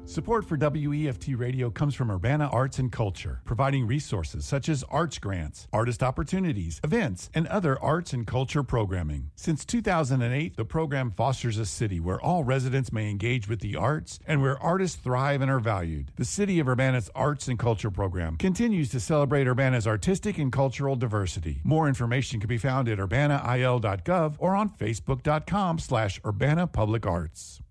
Support for WEFT Radio comes from Urbana Arts and Culture, providing resources such as arts grants, artist opportunities, events, and other arts and culture programming. Since 2008, the program fosters a city where all residents may engage with the arts and where artists thrive and are valued. The City of Urbana's Arts and Culture program continues to celebrate Urbana's artistic and cultural diversity. More information can be found at urbanail.gov or on facebook.com/Urbana Public Arts.